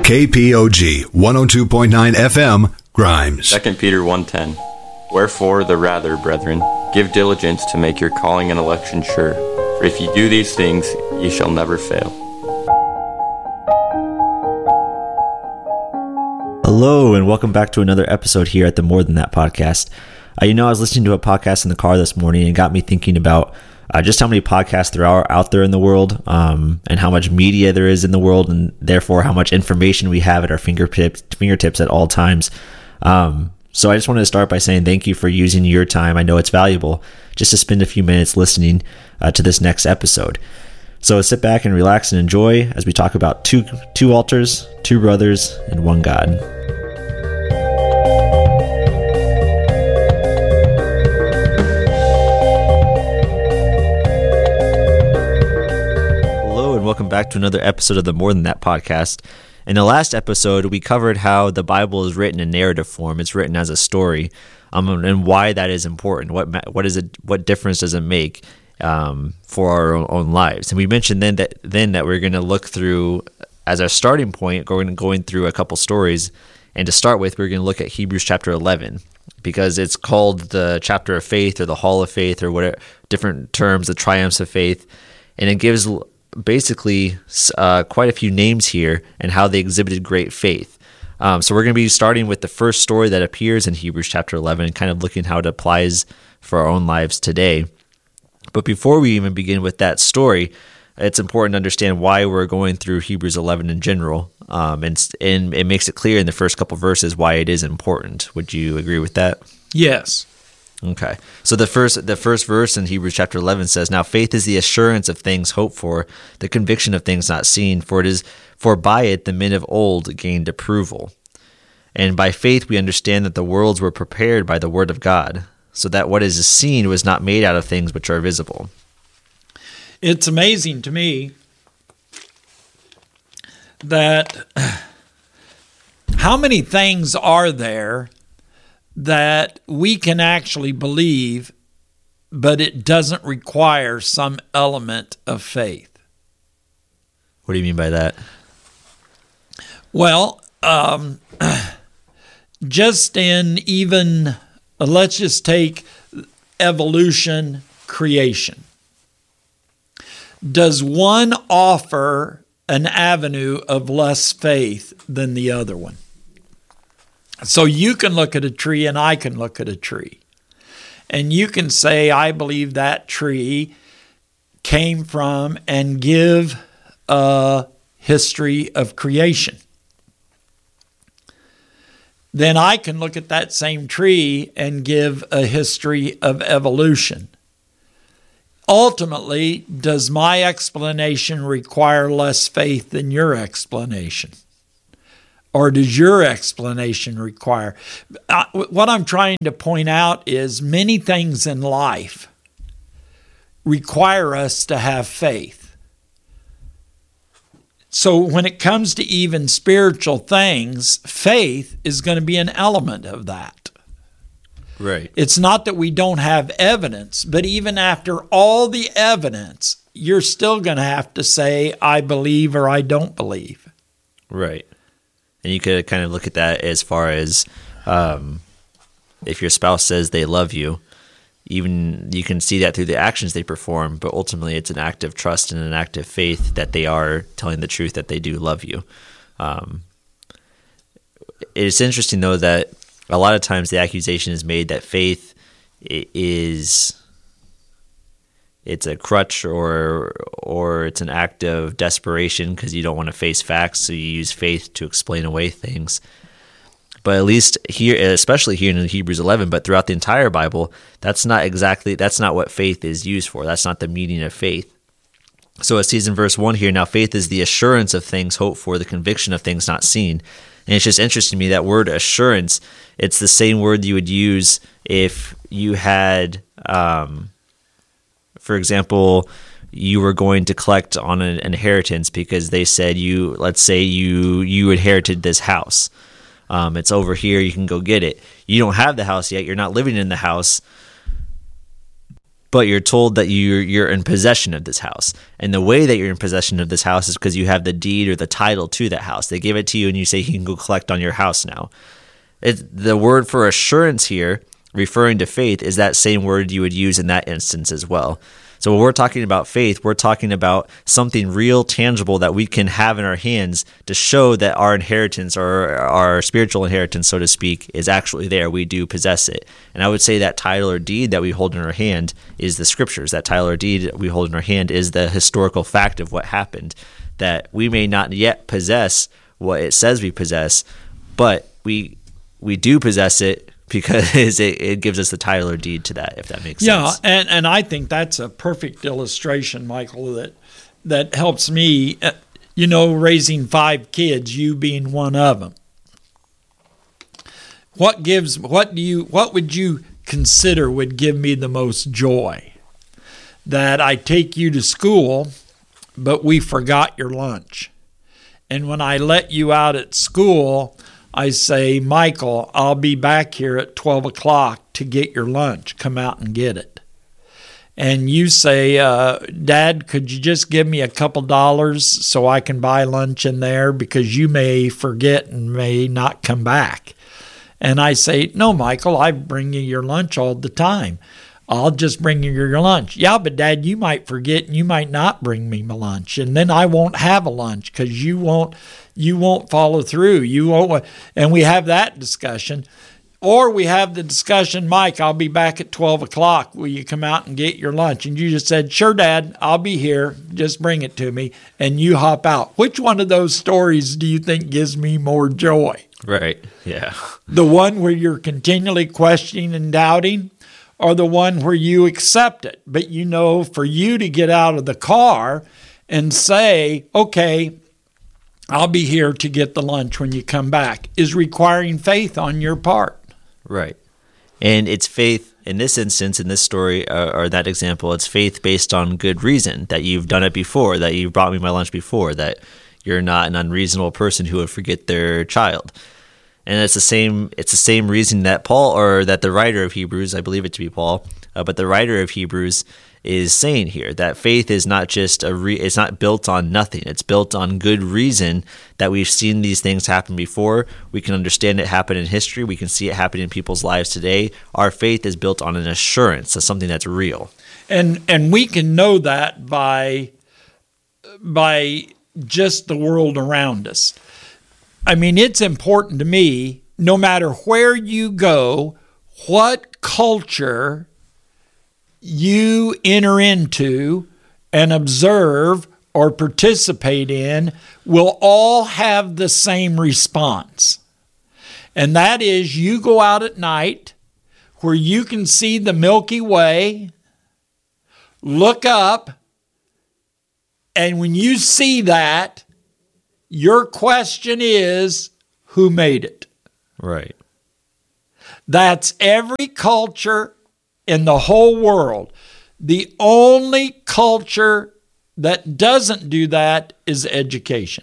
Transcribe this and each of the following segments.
KPOG 102.9 FM, Grimes. 2 Peter 1:10. Wherefore, the rather, brethren, give diligence to make your calling and election sure. For if ye do these things, ye shall never fail. Hello, and welcome back to another episode here at the More Than That podcast. I was listening to a podcast in the car this morning and it got me thinking about just how many podcasts there are out there in the world, and how much media there is in the world, and therefore how much information we have at our fingertips at all times. So I just wanted to start by saying thank you for using your time. I know it's valuable just to spend a few minutes listening to this next episode. So sit back and relax and enjoy as we talk about two altars, two brothers, and one God. Welcome back to another episode of the More Than That podcast. In the last episode, we covered how the Bible is written in narrative form. It's written as a story, and why that is important. What difference does it make for our own lives? And we mentioned then that we're going to look through, as our starting point, going through a couple stories. And to start with, we're going to look at Hebrews chapter 11, because it's called the chapter of faith or the hall of faith or whatever different terms, the triumphs of faith, and it gives basically quite a few names here and how they exhibited great faith. So we're going to be starting with the first story that appears in Hebrews chapter 11 and kind of looking how it applies for our own lives today. But before we even begin with that story, it's important to understand why we're going through Hebrews 11 in general, and it makes it clear in the first couple verses why it is important. Would you agree with that? Yes. Okay. So the first verse in Hebrews chapter 11 says, "Now faith is the assurance of things hoped for, the conviction of things not seen, for by it the men of old gained approval. And by faith we understand that the worlds were prepared by the word of God, so that what is seen was not made out of things which are visible." It's amazing to me that how many things are there that we can actually believe, but it doesn't require some element of faith. What do you mean by that? Well, just in even, let's just take evolution, creation. Does one offer an avenue of less faith than the other one? So you can look at a tree and I can look at a tree. And you can say, I believe that tree came from, and give a history of creation. Then I can look at that same tree and give a history of evolution. Ultimately, does my explanation require less faith than your explanation? Or does your explanation require? What I'm trying to point out is many things in life require us to have faith. So when it comes to even spiritual things, faith is going to be an element of that. Right. It's not that we don't have evidence, but even after all the evidence, you're still going to have to say, I believe or I don't believe. Right. And you could kind of look at that as far as if your spouse says they love you, even you can see that through the actions they perform, but ultimately it's an act of trust and an act of faith that they are telling the truth, that they do love you. It's interesting, though, that a lot of times the accusation is made that faith it's a crutch or it's an act of desperation because you don't want to face facts, so you use faith to explain away things. But at least here, especially here in Hebrews 11, but throughout the entire Bible, that's not what faith is used for. That's not the meaning of faith. So it says in verse 1 here, "Now faith is the assurance of things hoped for, the conviction of things not seen." And it's just interesting to me, that word assurance, it's the same word you would use if you had, for example, you were going to collect on an inheritance because they said let's say you inherited this house. It's over here, you can go get it. You don't have the house yet, you're not living in the house, but you're told that you're in possession of this house. And the way that you're in possession of this house is because you have the deed or the title to that house. They give it to you and you say you can go collect on your house now. The word for assurance here, referring to faith, is that same word you would use in that instance as well. So when we're talking about faith, we're talking about something real, tangible that we can have in our hands to show that our inheritance, or our spiritual inheritance, so to speak, is actually there. We do possess it. And I would say that title or deed that we hold in our hand is the scriptures. That title or deed that we hold in our hand is the historical fact of what happened, that we may not yet possess what it says we possess, but we do possess it because it gives us the title or deed to that, if that makes sense. Yeah, and I think that's a perfect illustration, Michael, that helps me, raising 5 kids, you being one of them. What would you consider would give me the most joy? That I take you to school, but we forgot your lunch. And when I let you out at school, I say, Michael, I'll be back here at 12 o'clock to get your lunch. Come out and get it. And you say, Dad, could you just give me a couple dollars so I can buy lunch in there because you may forget and may not come back? And I say, no, Michael, I bring you your lunch all the time. I'll just bring you your lunch. Yeah, but Dad, you might forget and you might not bring me my lunch. And then I won't have a lunch because you won't follow through. You won't, and we have that discussion. Or we have the discussion, Mike, I'll be back at 12 o'clock. Will you come out and get your lunch? And you just said, sure, Dad, I'll be here. Just bring it to me. And you hop out. Which one of those stories do you think gives me more joy? Right, yeah. The one where you're continually questioning and doubting, or the one where you accept it? But for you to get out of the car and say, okay, I'll be here to get the lunch when you come back, is requiring faith on your part. Right. And it's faith in this instance, in this story, or that example, it's faith based on good reason, that you've done it before, that you've brought me my lunch before, that you're not an unreasonable person who would forget their child. And it's the same reason that Paul, or that the writer of Hebrews, I believe it to be Paul, but the writer of Hebrews is saying here that faith is not just it's not built on nothing. It's built on good reason, that we've seen these things happen before. We can understand it happen in history. We can see it happen in people's lives today. Our faith is built on an assurance of something that's real. And we can know that by just the world around us. I mean, it's important to me, no matter where you go, what culture you enter into and observe or participate in will all have the same response. And that is, you go out at night where you can see the Milky Way, look up, and when you see that, your question is, who made it? Right. That's every culture in the whole world. The only culture that doesn't do that is education.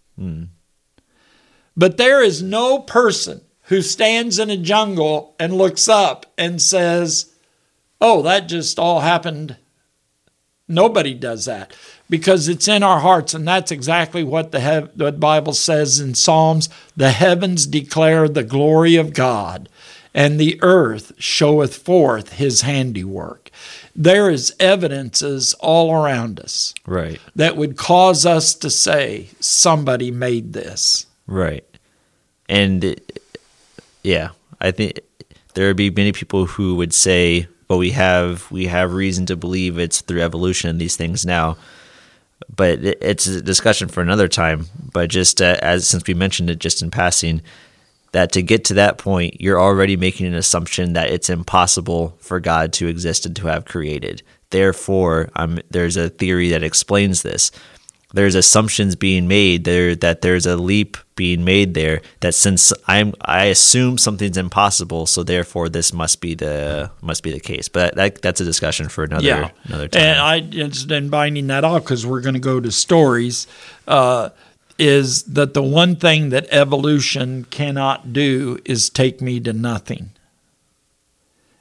But there is no person who stands in a jungle and looks up and says, oh, that just all happened. Nobody does that, because it's in our hearts, and that's exactly what the Bible says in Psalms. The heavens declare the glory of God, and the earth showeth forth his handiwork. There is evidences all around us, right, that would cause us to say, somebody made this. Right. And yeah, I think there would be many people who would say, well, we have reason to believe it's through evolution and these things now. But it's a discussion for another time. But just since we mentioned it just in passing, that to get to that point, you're already making an assumption that it's impossible for God to exist and to have created. Therefore, there's a theory that explains this. There's assumptions being made there, that there's a leap being made there, that since I assume something's impossible, so therefore this must be the case. But that's a discussion for another time. And I just in binding that off, because we're going to go to stories, is that the one thing that evolution cannot do is take me to nothing.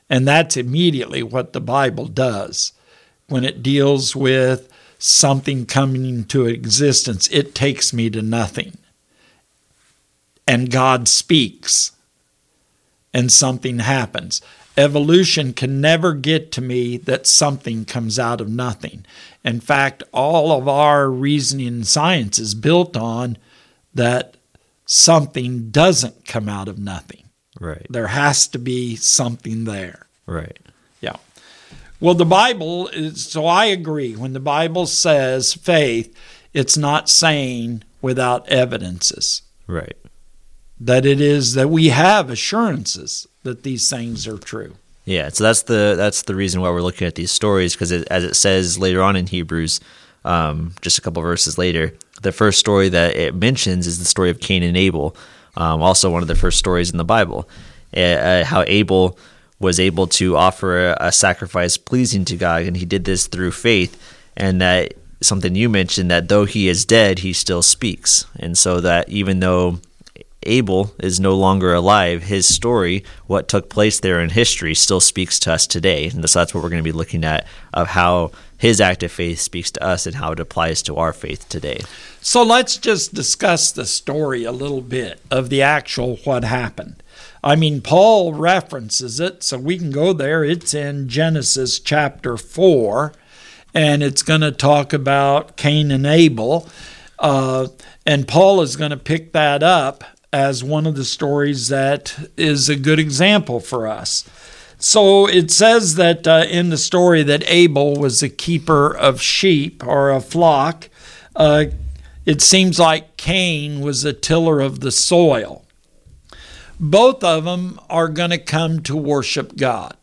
And that's immediately what the Bible does. When it deals with something coming into existence, it takes me to nothing. And God speaks, and something happens. Evolution can never get to me that something comes out of nothing. In fact, all of our reasoning and science is built on that something doesn't come out of nothing. Right. There has to be something there. Right. Yeah. Well, the Bible is, so I agree. When the Bible says faith, it's not saying without evidences. Right. That it is that we have assurances that these things are true. Yeah, so that's the reason why we're looking at these stories, because as it says later on in Hebrews, just a couple verses later, the first story that it mentions is the story of Cain and Abel, also one of the first stories in the Bible, how Abel was able to offer a sacrifice pleasing to God, and he did this through faith, and that something you mentioned, that though he is dead, he still speaks, and so that even though Abel is no longer alive, his story, what took place there in history, still speaks to us today. And so that's what we're going to be looking at, of how his act of faith speaks to us and how it applies to our faith today. So let's just discuss the story a little bit of the actual what happened. I mean, Paul references it, so we can go there. It's in Genesis chapter 4, and it's going to talk about Cain and Abel. And Paul is going to pick that up as one of the stories that is a good example for us. So it says that in the story that Abel was a keeper of sheep or a flock. It seems like Cain was a tiller of the soil. Both of them are going to come to worship God.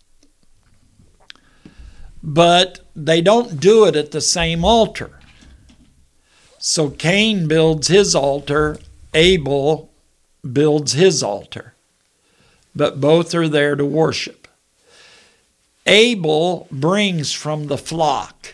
But they don't do it at the same altar. So Cain builds his altar, Abel builds his altar, but both are there to worship. Abel brings from the flock.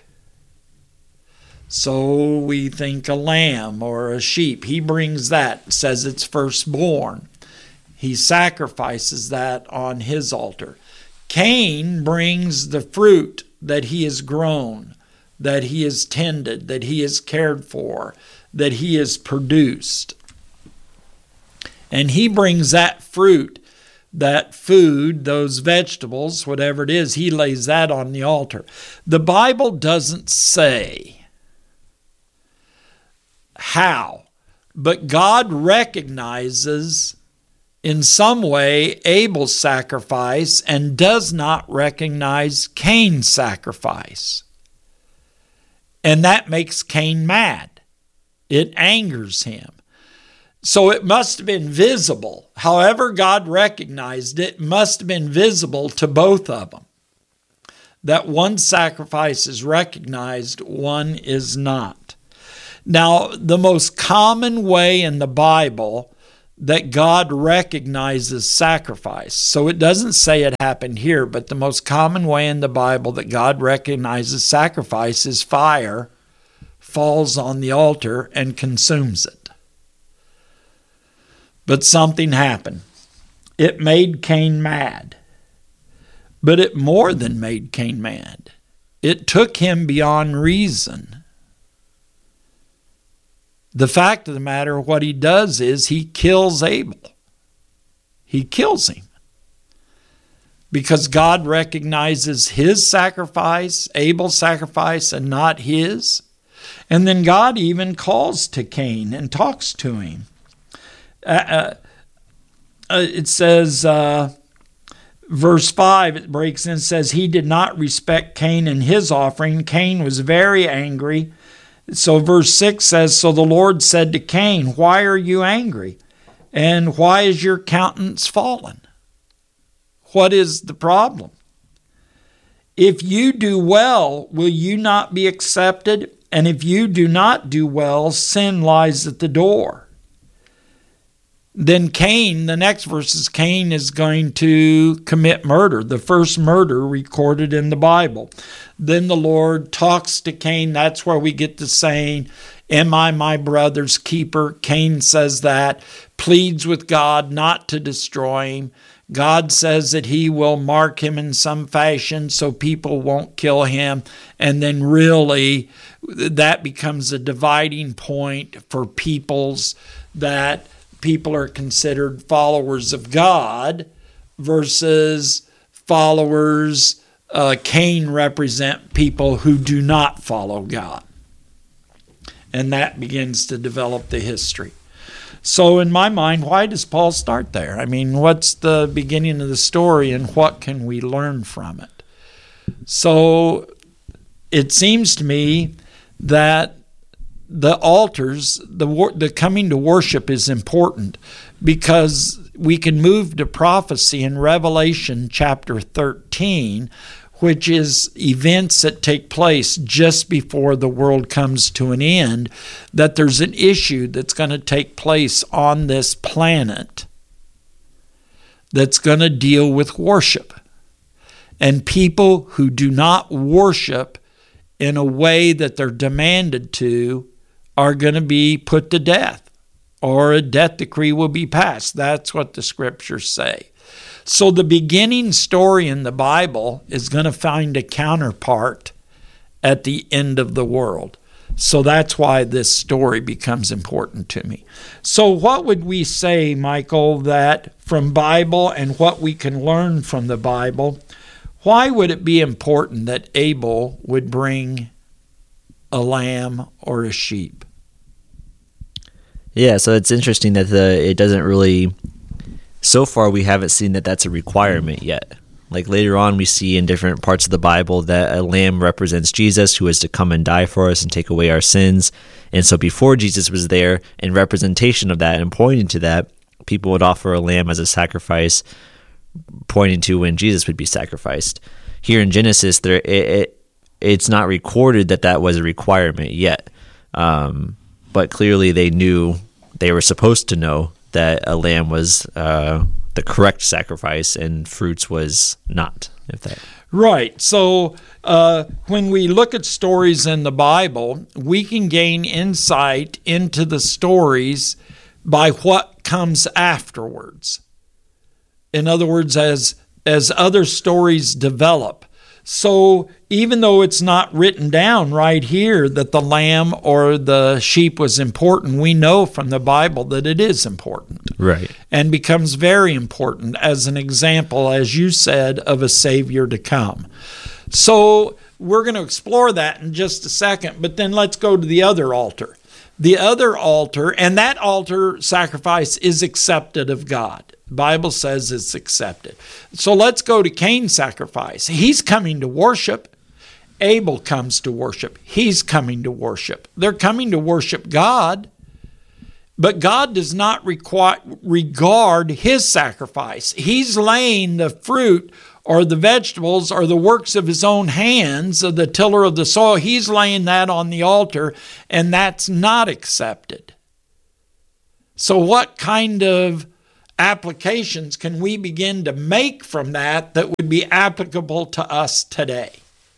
So we think a lamb or a sheep. He brings that, says it's firstborn. He sacrifices that on his altar. Cain brings the fruit that he has grown, that he has tended, that he has cared for, that he has produced. And he brings that fruit, that food, those vegetables, whatever it is, he lays that on the altar. The Bible doesn't say how, but God recognizes in some way Abel's sacrifice and does not recognize Cain's sacrifice. And that makes Cain mad. It angers him. So it must have been visible. However God recognized it, must have been visible to both of them. That one sacrifice is recognized, one is not. Now, the most common way in the Bible that God recognizes sacrifice, so it doesn't say it happened here, but the most common way in the Bible that God recognizes sacrifice is fire falls on the altar and consumes it. But something happened. It made Cain mad. But it more than made Cain mad. It took him beyond reason. The fact of the matter, what he does is he kills Abel. He kills him. Because God recognizes his sacrifice, Abel's sacrifice, and not his. And then God even calls to Cain and talks to him. It says, verse 5, it breaks in and says, he did not respect Cain and his offering. Cain was very angry. So verse 6 says, so the Lord said to Cain, why are you angry? And why is your countenance fallen? What is the problem? If you do well, will you not be accepted? And if you do not do well, sin lies at the door. Then Cain, the next verse is Cain is going to commit murder, the first murder recorded in the Bible. Then the Lord talks to Cain. That's where we get the saying, am I my brother's keeper? Cain says that, pleads with God not to destroy him. God says that he will mark him in some fashion so people won't kill him. And then really that becomes a dividing point for peoples, that people are considered followers of God versus followers. Cain represent people who do not follow God. And that begins to develop the history. So in my mind, why does Paul start there? I mean, what's the beginning of the story and what can we learn from it? So it seems to me that the altars, the coming to worship is important, because we can move to prophecy in Revelation chapter 13, which is events that take place just before the world comes to an end, that there's an issue that's going to take place on this planet that's going to deal with worship. And people who do not worship in a way that they're demanded to are going to be put to death, or a death decree will be passed. That's what the scriptures say. So the beginning story in the Bible is going to find a counterpart at the end of the world. So that's why this story becomes important to me. So what would we say, Michael, that from Bible and what we can learn from the Bible, why would it be important that Abel would bring a lamb or a sheep? Yeah, so it's interesting that it doesn't really... So far, we haven't seen that that's a requirement yet. Like later on, we see in different parts of the Bible that a lamb represents Jesus, who is to come and die for us and take away our sins. And so before Jesus was there, in representation of that and pointing to that, people would offer a lamb as a sacrifice, pointing to when Jesus would be sacrificed. Here in Genesis, it's not recorded that that was a requirement yet. But clearly they were supposed to know that a lamb was the correct sacrifice and fruits was not. Right. So when we look at stories in the Bible, we can gain insight into the stories by what comes afterwards. In other words, as other stories develop. So even though it's not written down right here that the lamb or the sheep was important, we know from the Bible that it is important. Right. And becomes very important as an example, as you said, of a Savior to come. So we're going to explore that in just a second, but then let's go to the other altar. The other altar, and that altar sacrifice is accepted of God. The Bible says it's accepted. So let's go to Cain's sacrifice. He's coming to worship. Abel comes to worship. He's coming to worship. They're coming to worship God, but God does not regard his sacrifice. He's laying the fruit or the vegetables or the works of his own hands, of the tiller of the soil. He's laying that on the altar, and that's not accepted. So what kind of applications can we begin to make from that would be applicable to us today?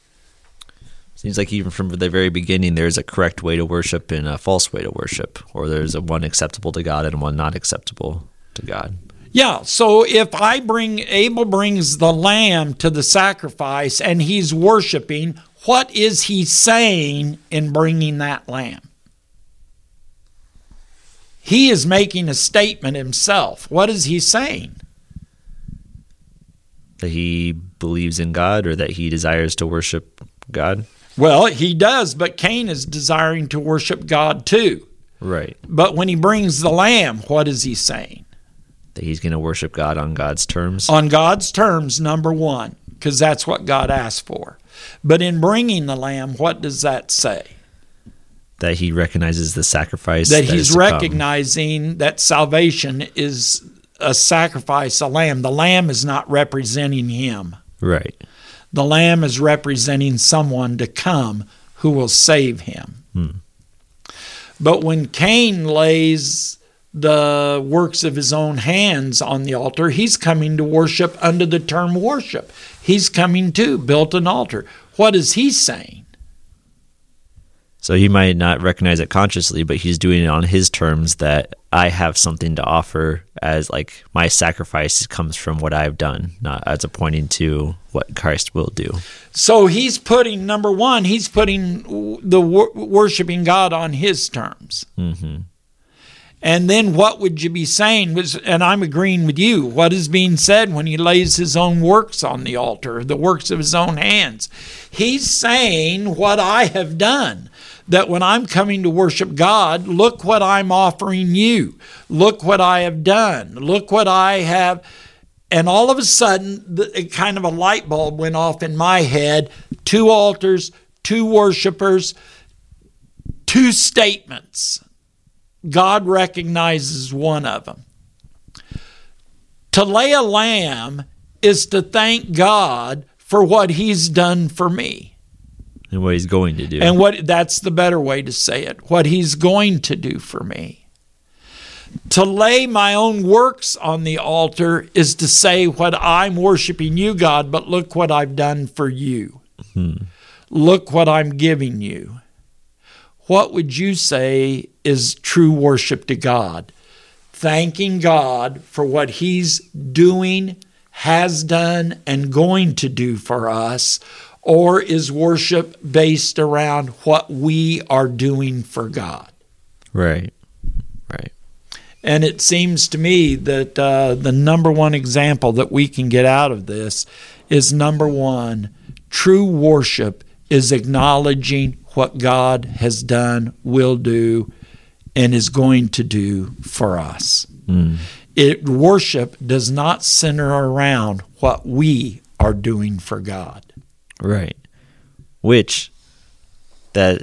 Seems like even from the very beginning, there's a correct way to worship and a false way to worship, or there's a one acceptable to God and one not acceptable to God. Yeah, so if Abel brings the lamb to the sacrifice and he's worshiping, what is he saying in bringing that lamb? He is making a statement himself. What is he saying? That he believes in God, or that he desires to worship God? Well, he does, but Cain is desiring to worship God too. Right. But when he brings the lamb, what is he saying? That he's going to worship God on God's terms? On God's terms, number one, because that's what God asked for. But in bringing the lamb, what does that say? That he recognizes the sacrifice. That he's recognizing that salvation is a sacrifice, a lamb. The lamb is not representing him. Right. The lamb is representing someone to come who will save him. But when Cain lays the works of his own hands on the altar, he's coming to worship under the term worship. He's coming to build an altar. What is he saying? So he might not recognize it consciously, but he's doing it on his terms, that I have something to offer, as like my sacrifice comes from what I've done, not as a pointing to what Christ will do. So he's putting, number one, he's putting the worshiping God on his terms. Mm-hmm. And then what would you be saying? And I'm agreeing with you. What is being said when he lays his own works on the altar, the works of his own hands? He's saying what I have done, that when I'm coming to worship God, look what I'm offering you. Look what I have done. Look what I have. And all of a sudden, kind of a light bulb went off in my head. 2 altars, 2 worshipers, 2 statements. God recognizes one of them. To lay a lamb is to thank God for what he's done for me. And what he's going to do. And that's the better way to say it. What he's going to do for me. To lay my own works on the altar is to say what I'm worshiping you, God, but look what I've done for you. Mm-hmm. Look what I'm giving you. What would you say is true worship to God? Thanking God for what he's doing, has done, and going to do for us, or is worship based around what we are doing for God? Right. And it seems to me that the number one example that we can get out of this is, number one, true worship is acknowledging what God has done, will do, and is going to do for us. Worship does not center around what we are doing for God. Right. Which, that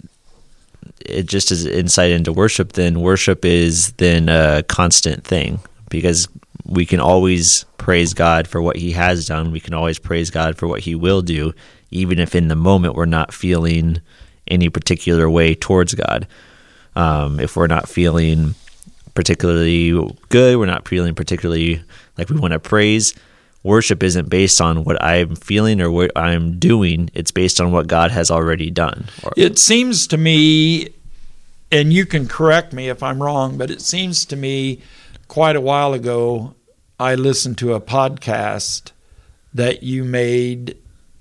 it just is insight into worship, then worship is then a constant thing, because we can always praise God for what he has done. We can always praise God for what he will do, even if in the moment we're not feeling any particular way towards God. If we're not feeling particularly good, we're not feeling particularly like we want to praise, worship isn't based on what I'm feeling or what I'm doing. It's based on what God has already done. It seems to me, and you can correct me if I'm wrong, but it seems to me quite a while ago I listened to a podcast that you made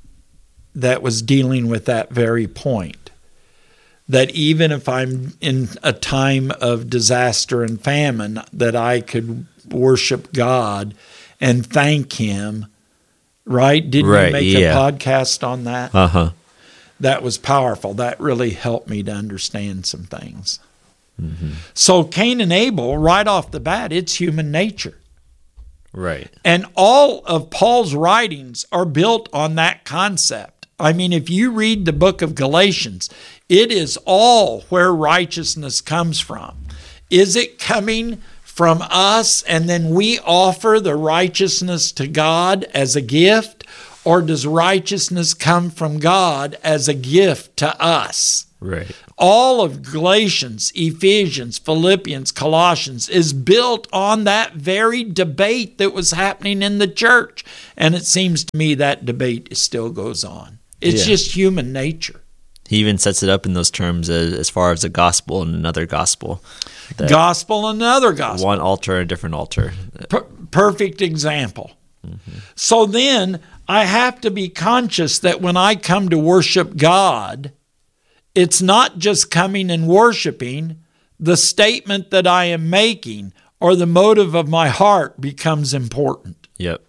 that was dealing with that very point. That even if I'm in a time of disaster and famine, that I could worship God and thank him, right? Didn't you make a podcast on that? Uh-huh. That was powerful. That really helped me to understand some things. Mm-hmm. So Cain and Abel, right off the bat, it's human nature. Right. And all of Paul's writings are built on that concept. I mean, if you read the book of Galatians, it is all where righteousness comes from. Is it coming from us and then we offer the righteousness to God as a gift? Or does righteousness come from God as a gift to us? Right. All of Galatians, Ephesians, Philippians, Colossians is built on that very debate that was happening in the church. And it seems to me that debate still goes on. It's just human nature. He even sets it up in those terms as far as a gospel and another gospel. Gospel and another gospel. One altar and a different altar. Perfect example. Mm-hmm. So then I have to be conscious that when I come to worship God, it's not just coming and worshiping. The statement that I am making or the motive of my heart becomes important. Yep.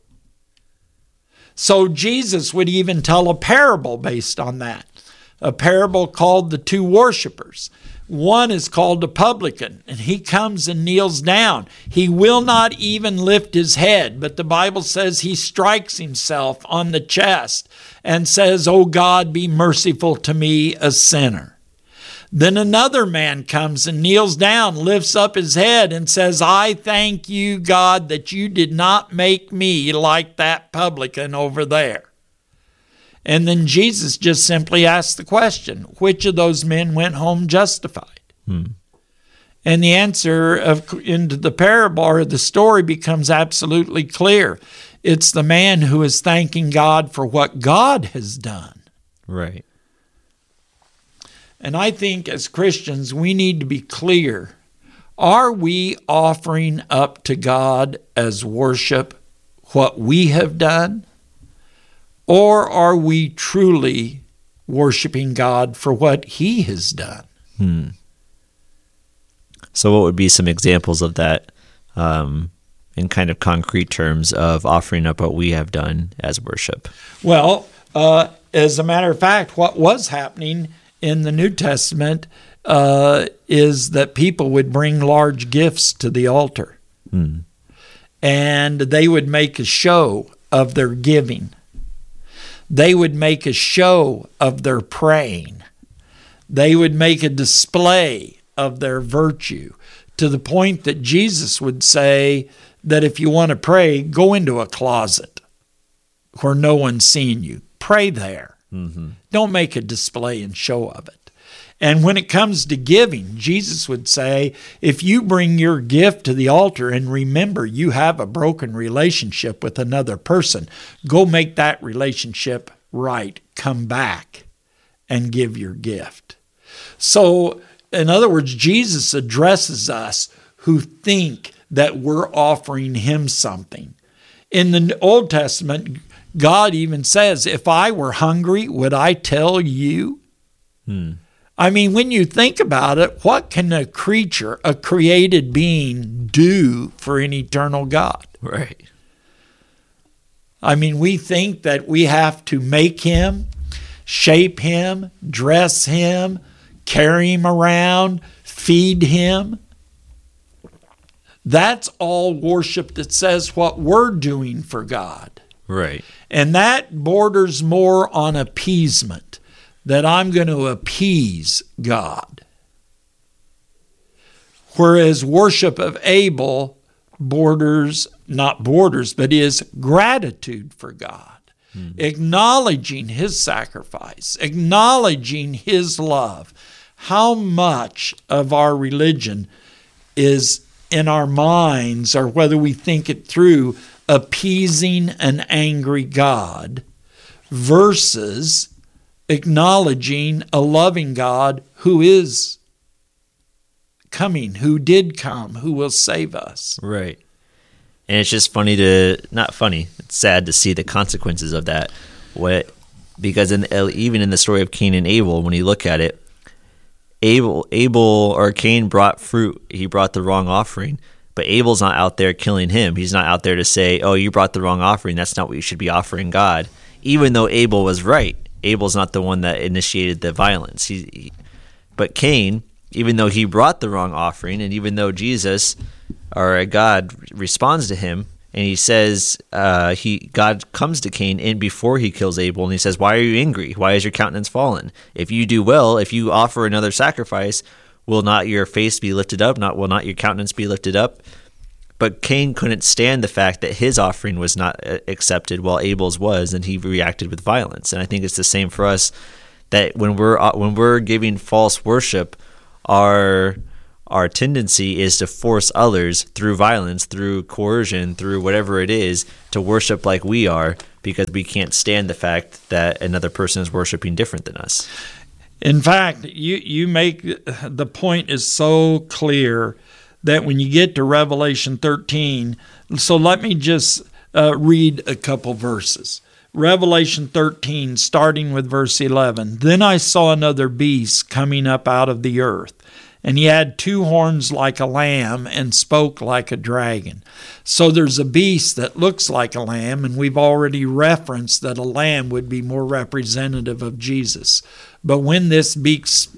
So Jesus would even tell a parable based on that. A parable called the 2 worshipers. One is called a publican, and he comes and kneels down. He will not even lift his head, but the Bible says he strikes himself on the chest and says, "O God, be merciful to me, a sinner." Then another man comes and kneels down, lifts up his head and says, "I thank you, God, that you did not make me like that publican over there." And then Jesus just simply asked the question, which of those men went home justified? And the answer into the parable or the story becomes absolutely clear. It's the man who is thanking God for what God has done. Right. And I think as Christians, we need to be clear. Are we offering up to God as worship what we have done? Or are we truly worshiping God for what He has done? So what would be some examples of that in kind of concrete terms of offering up what we have done as worship? Well, as a matter of fact, what was happening in the New Testament is that people would bring large gifts to the altar. And they would make a show of their giving. They would make a show of their praying. They would make a display of their virtue, to the point that Jesus would say that if you want to pray, go into a closet where no one's seeing you. Pray there. Don't make a display and show of it. And when it comes to giving, Jesus would say, if you bring your gift to the altar and remember you have a broken relationship with another person, go make that relationship right. Come back and give your gift. So, in other words, Jesus addresses us who think that we're offering Him something. In the Old Testament, God even says, if I were hungry, would I tell you? I mean, when you think about it, what can a creature, a created being, do for an eternal God? Right. I mean, we think that we have to make Him, shape Him, dress Him, carry Him around, feed Him. That's all worship that says what we're doing for God. Right. And that borders more on appeasement, that I'm going to appease God. Whereas worship of Abel is gratitude for God, acknowledging His sacrifice, acknowledging His love. How much of our religion is in our minds, or whether we think it through, appeasing an angry God versus acknowledging a loving God who is coming, who did come, who will save us. Right. And it's just not funny, it's sad to see the consequences of that. Because even in the story of Cain and Abel, when you look at it, Cain brought fruit, he brought the wrong offering, but Abel's not out there killing him. He's not out there to say, oh, you brought the wrong offering, that's not what you should be offering God. Even though Abel was right, Abel's not the one that initiated the violence. But Cain, even though he brought the wrong offering, and even though Jesus, or God, responds to him, and he says, God comes to Cain in before he kills Abel, and he says, why are you angry? Why is your countenance fallen? If you do well, if you offer another sacrifice, will not your face be lifted up? Will not your countenance be lifted up? But Cain couldn't stand the fact that his offering was not accepted while Abel's was, and he reacted with violence. And I think it's the same for us, that when we're giving false worship, our tendency is to force others through violence, through coercion, through whatever it is, to worship like we are, because we can't stand the fact that another person is worshiping different than us. In fact, you make the point is so clear that when you get to Revelation 13, so let me just read a couple verses. Revelation 13, starting with verse 11. Then I saw another beast coming up out of the earth, and he had two horns like a lamb and spoke like a dragon. So there's a beast that looks like a lamb, and we've already referenced that a lamb would be more representative of Jesus. But when this beast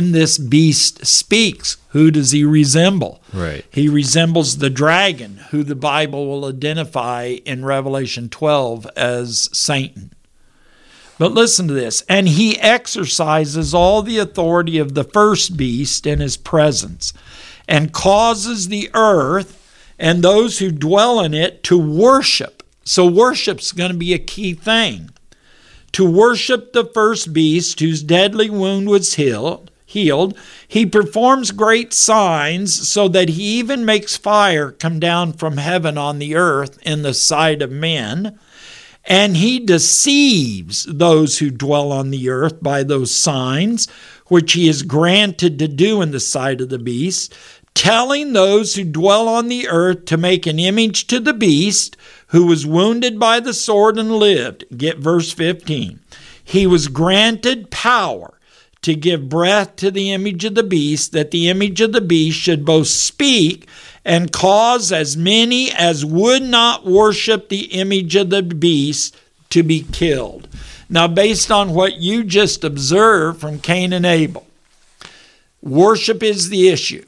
speaks, who does he resemble? Right. He resembles the dragon, who the Bible will identify in Revelation 12 as Satan. But listen to this. And he exercises all the authority of the first beast in his presence, and causes the earth and those who dwell in it to worship. So worship's going to be a key thing. To worship the first beast whose deadly wound was healed. He performs great signs, so that he even makes fire come down from heaven on the earth in the sight of men. And he deceives those who dwell on the earth by those signs which he is granted to do in the sight of the beast, telling those who dwell on the earth to make an image to the beast who was wounded by the sword and lived. Get verse 15. He was granted power to give breath to the image of the beast, that the image of the beast should both speak and cause as many as would not worship the image of the beast to be killed. Now, based on what you just observed from Cain and Abel, worship is the issue.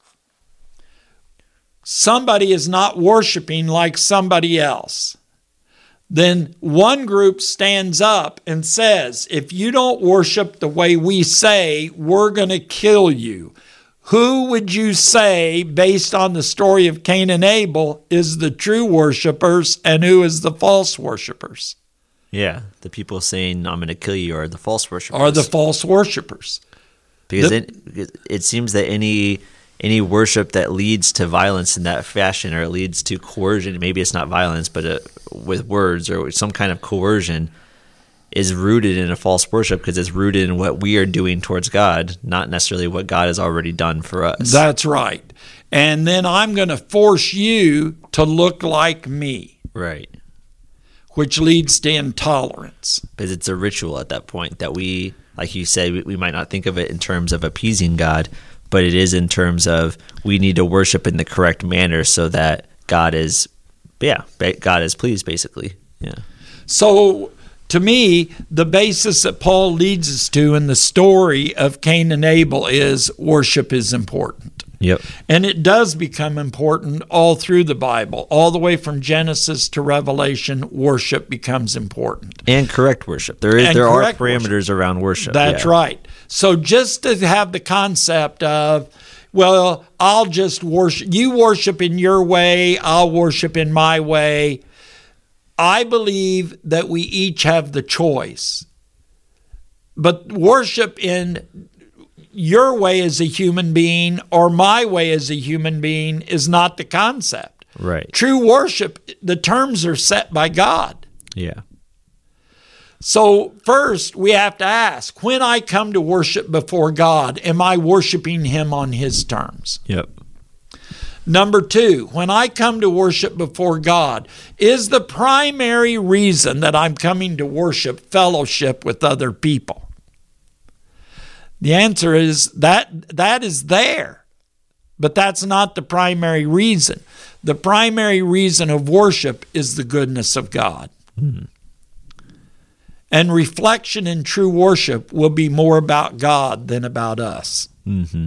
Somebody is not worshiping like somebody else. Then one group stands up and says, if you don't worship the way we say, we're going to kill you. Who would you say, based on the story of Cain and Abel, is the true worshipers and who is the false worshipers? Yeah, the people saying, I'm going to kill you are the false worshipers. Are the false worshipers. Because it seems that any worship that leads to violence in that fashion, or it leads to coercion, maybe it's not violence, but with words or some kind of coercion, is rooted in a false worship because it's rooted in what we are doing towards God, not necessarily what God has already done for us. That's right. And then I'm going to force you to look like me. Right. Which leads to intolerance. Because it's a ritual at that point that we, like you said, we might not think of it in terms of appeasing God, but it is in terms of we need to worship in the correct manner so that God is pleased, basically. Yeah. So, to me, the basis that Paul leads us to in the story of Cain and Abel is worship is important. Yep. And it does become important all through the Bible. All the way from Genesis to Revelation, worship becomes important. And correct worship. There are parameters around worship. That's right. So just to have the concept of, well, I'll just worship, you worship in your way, I'll worship in my way. I believe that we each have the choice. But worship in your way as a human being or my way as a human being is not the concept. Right. True worship, the terms are set by God. Yeah. So first, we have to ask, when I come to worship before God, am I worshiping Him on His terms? Yep. Number two, when I come to worship before God, is the primary reason that I'm coming to worship fellowship with other people? The answer is that is there, but that's not the primary reason. The primary reason of worship is the goodness of God. Mm-hmm. And reflection in true worship will be more about God than about us. Mm-hmm.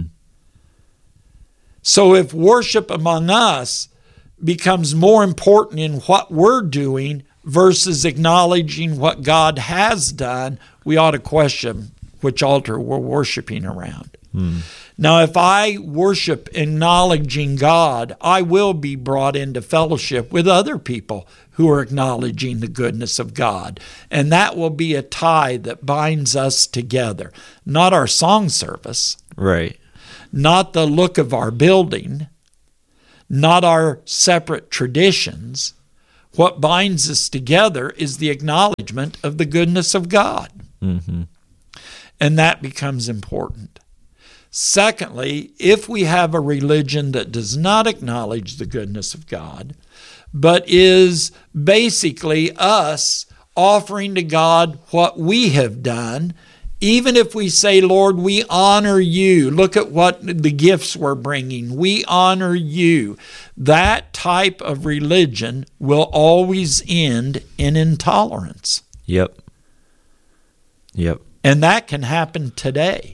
So if worship among us becomes more important in what we're doing versus acknowledging what God has done, we ought to question which altar we're worshiping around. Now, if I worship acknowledging God, I will be brought into fellowship with other people who are acknowledging the goodness of God. And that will be a tie that binds us together. Not our song service. Right. Not the look of our building. Not our separate traditions. What binds us together is the acknowledgement of the goodness of God. Mm-hmm. And that becomes important. Secondly, if we have a religion that does not acknowledge the goodness of God, but is basically us offering to God what we have done, even if we say, Lord, we honor you, look at what the gifts we're bringing, we honor you, that type of religion will always end in intolerance. Yep. Yep. And that can happen today.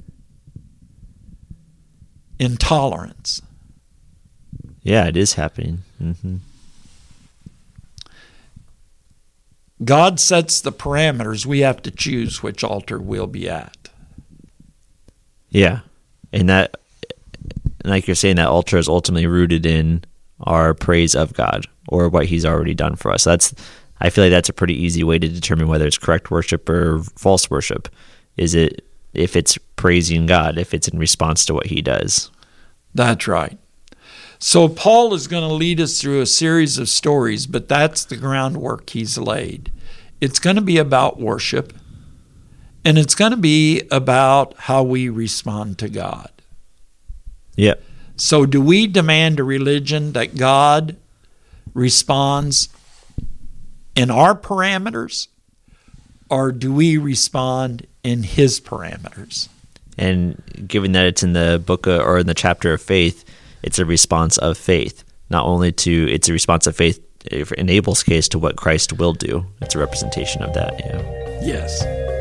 Intolerance. Yeah, it is happening. Mm-hmm. God sets the parameters. We have to choose which altar we'll be at. Yeah. And that, like you're saying, that altar is ultimately rooted in our praise of God or what He's already done for us. I feel like that's a pretty easy way to determine whether it's correct worship or false worship. Is it if it's praising God, if it's in response to what He does? That's right. So Paul is going to lead us through a series of stories, but that's the groundwork he's laid. It's going to be about worship, and it's going to be about how we respond to God. Yeah. So do we demand a religion that God responds in our parameters, or do we respond in his parameters? And given that it's in the book or in the chapter of faith, it's a response of faith. Not only to, it's a response of faith in Abel's case to what Christ will do. It's a representation of that. Yeah. Yes.